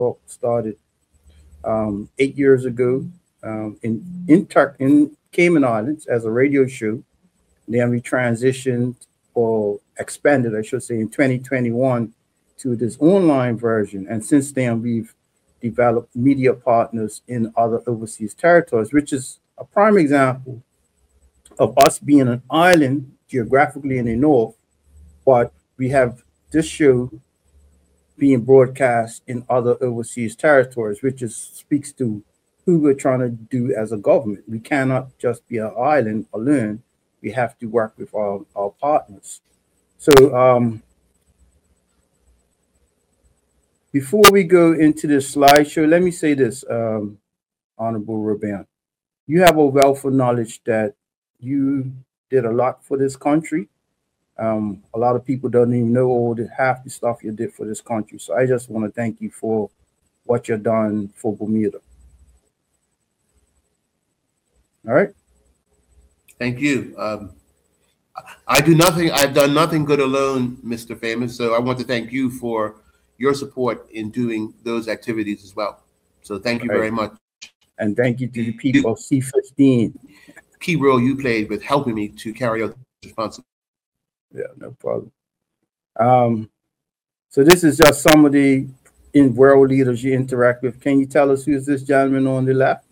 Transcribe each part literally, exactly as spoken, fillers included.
Talk started um, eight years ago um, in in, Tur- in Cayman Islands as a radio show. Then we transitioned or expanded, I should say, in twenty twenty-one to this online version. And since then, we've developed media partners in other overseas territories, which is a prime example of us being an island geographically in the north, but we have this show being broadcast in other overseas territories, which is speaks to who we're trying to do as a government. We cannot just be an island alone. We have to work with our, our partners. So um, before we go into this slideshow, let me say this, um, Honorable Ruben. You have a wealth of knowledge that you did a lot for this country. Um, a lot of people don't even know all the half the stuff you did for this country. So I just want to thank you for what you've done for Bermuda. All right. Thank you. Um, I do nothing. I've done nothing good alone, Mister Famous. So I want to thank you for your support in doing those activities as well. So thank you Right. very much. And thank you to the people of C fifteen. Key role you played with helping me to carry out this responsibility. Yeah, no problem. Um, so this is just some of the in world leaders you interact with. Can you tell us who's this gentleman on the left?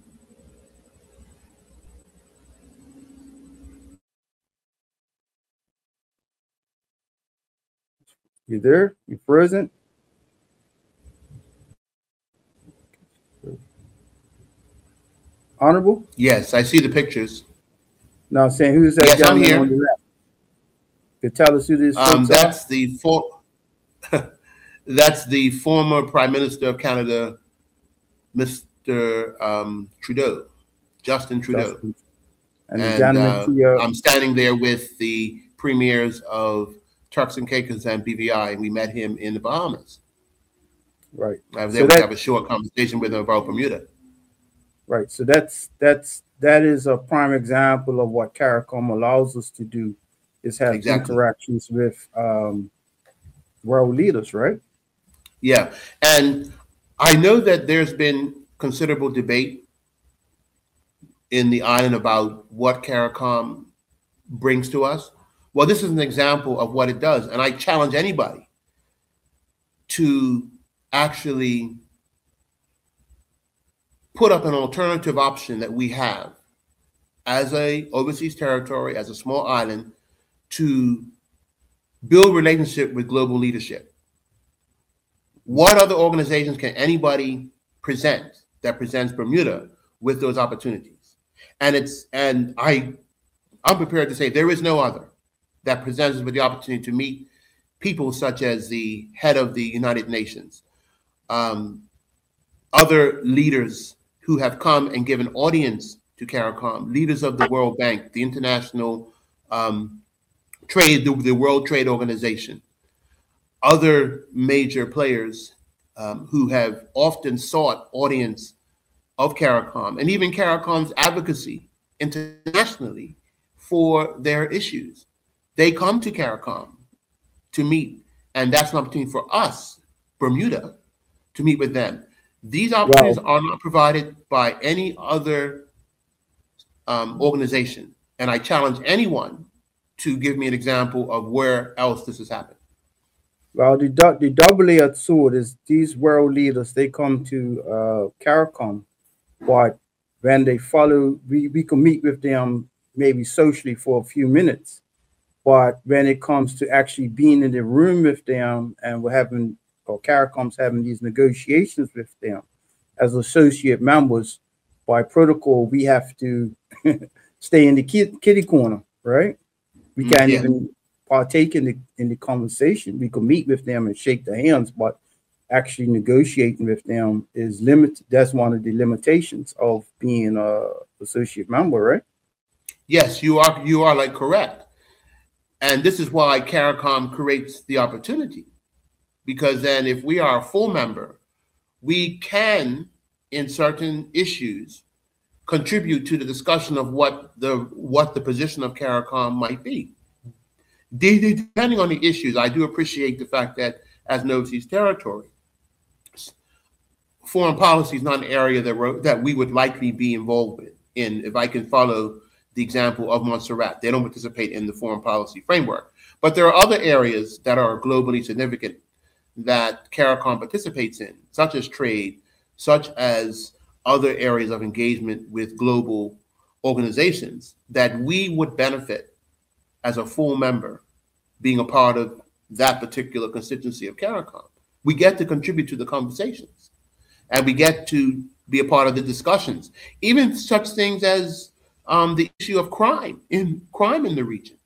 You there? You frozen? Honorable? Yes, I see the pictures. No, I'm saying who's that Yes, I'm gentleman here. on the left? Can you tell us who these Um, folks are? that's the for, that's the former Prime Minister of Canada, Mister Um, Trudeau, Justin Trudeau, Justin. And the and gentleman uh, to your I'm standing there with the premiers of Turks and Caicos and B V I, and we met him in the Bahamas. right. I was So able to that have a short conversation with him about Bermuda. right. So that's that's that is a prime example of what CARICOM allows us to do is have Exactly. interactions with um, world leaders, right? Yeah, and I know that there's been considerable debate in the island about what CARICOM brings to us. Well, this is an example of what it does, and I challenge anybody to actually put up an alternative option that we have as a overseas territory, as a small island, to build relationship with global leadership. What other organizations can anybody present that presents Bermuda with those opportunities? And it's and I I'm prepared to say there is no other that presents us with the opportunity to meet people such as the head of the United Nations, um, other leaders who have come and given audience to CARICOM, leaders of the World Bank, the International um, Trade, the, the World Trade Organization, other major players um, who have often sought audience of CARICOM, and even CARICOM's advocacy internationally for their issues. They come to CARICOM to meet, and that's an opportunity for us, Bermuda, to meet with them. These opportunities Well, are not provided by any other um, organization, and I challenge anyone to give me an example of where else this has happened. well, the dou- the double-edged sword is these world leaders. They come to uh, CARICOM, but when they follow, we, we can meet with them maybe socially for a few minutes. But when it comes to actually being in the room with them and we're having, or CARICOM's having these negotiations with them as associate members, by protocol, we have to stay in the kid, kitty corner, right? We Mm, can't yeah, even partake in the in the conversation. We can meet with them and shake their hands, but actually negotiating with them is limited. That's one of the limitations of being a associate member, right? yes, you are you are like correct, and this is why CARICOM creates the opportunity, because then if we are a full member, we can, in certain issues, contribute to the discussion of what the what the position of CARICOM might be. De- Depending on the issues, I do appreciate the fact that as an overseas territory, foreign policy is not an area that we're, that we would likely be involved with. In, if I can follow the example of Montserrat, they don't participate in the foreign policy framework. But there are other areas that are globally significant that CARICOM participates in, such as trade, such as other areas of engagement with global organizations that we would benefit as a full member being a part of that particular constituency of CARICOM. We get to contribute to the conversations, and we get to be a part of the discussions, even such things as um, the issue of crime in crime in the region,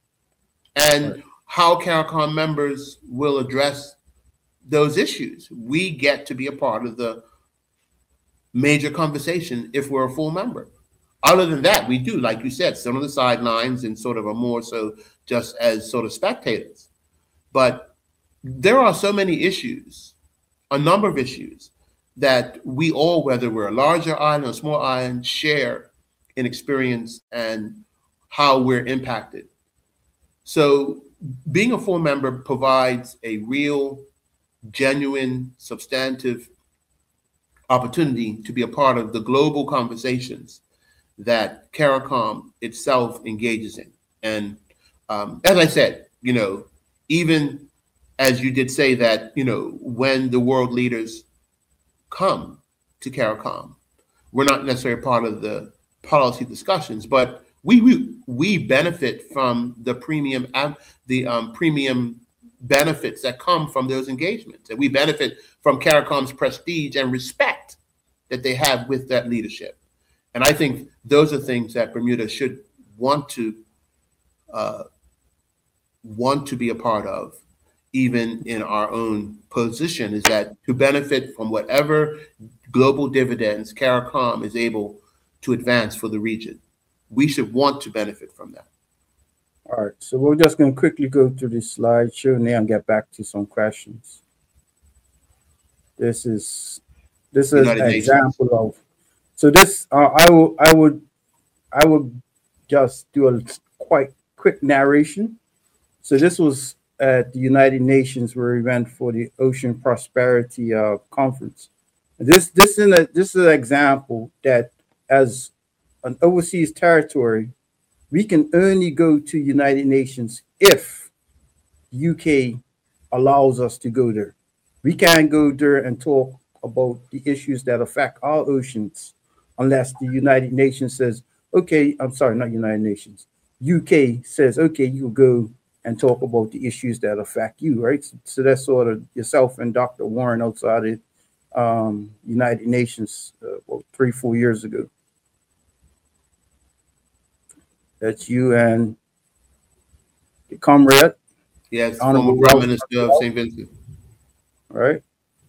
and right. how CARICOM members will address those issues. We get to be a part of the major conversation if we're a full member. Other than that, we do, like you said, sit on the sidelines and sort of a more so just as sort of spectators. But there are so many issues, a number of issues, that we all, whether we're a larger island or a small island, share in experience and how we're impacted. So being a full member provides a real, genuine, substantive opportunity to be a part of the global conversations that CARICOM itself engages in. And um, as I said, you know, even as you did say that, you know, when the world leaders come to CARICOM, we're not necessarily part of the policy discussions, but we we, we benefit from the premium the um, premium benefits that come from those engagements, and we benefit from CARICOM's prestige and respect that they have with that leadership. And I think those are things that Bermuda should want to uh, want to be a part of, even in our own position, is that to benefit from whatever global dividends CARICOM is able to advance for the region. We should want to benefit from that. All right, so we're just going to quickly go through this slideshow and then get back to some questions. This is this is United an Nations. example of. So this uh, I will I would I would just do a quite quick narration. So this was at the United Nations where we went for the Ocean Prosperity uh, Conference. This this is a this is an example that as an overseas territory, we can only go to United Nations if U K allows us to go there. We can't go there and talk about the issues that affect our oceans unless the United Nations says, okay, I'm sorry, not United Nations. U K says, okay, you go and talk about the issues that affect you, right? So, so that's sort of yourself and Doctor Warren outside of um, United Nations uh, well, three, four years ago. That's you and the comrade. Yes, former Prime Minister of Saint Vincent. All right.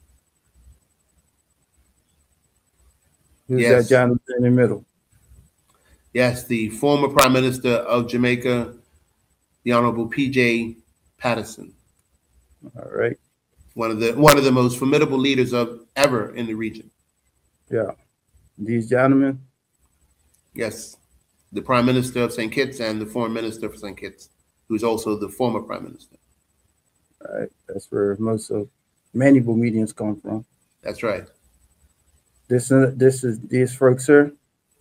Who's Yes. that gentleman in the middle? Yes, the former Prime Minister of Jamaica, the Honorable P J Patterson. All right. One of the one of the most formidable leaders of ever in the region. Yeah. These gentlemen. Yes. The Prime Minister of Saint Kitts and the Foreign Minister for Saint Kitts, who's also the former Prime Minister. All right. That's where most of many Bermudians come from. That's right. This is this is these folks, sir.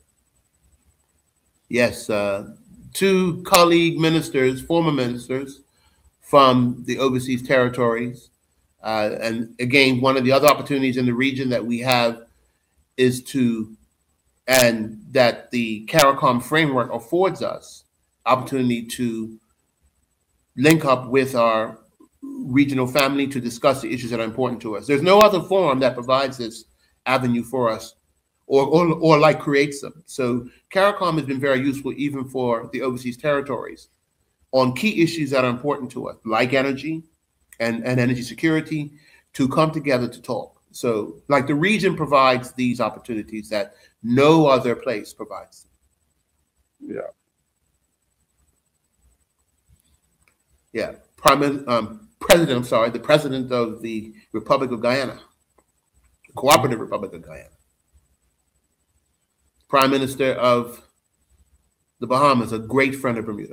Yes, uh, two colleague ministers, former ministers from the overseas territories. Uh, and again, one of the other opportunities in the region that we have is to, and that the CARICOM framework affords us, opportunity to link up with our regional family to discuss the issues that are important to us. There's no other forum that provides this avenue for us, or, or, or like creates them. So CARICOM has been very useful even for the overseas territories on key issues that are important to us, like energy and, and energy security, to come together to talk. So like the region provides these opportunities that no other place provides. Yeah. Yeah. Prime, um, President, I'm sorry, the President of the Republic of Guyana, the Cooperative Republic of Guyana. Prime Minister of the Bahamas, a great friend of Bermuda.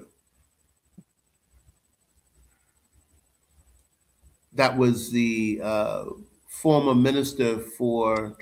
That was the uh, former minister for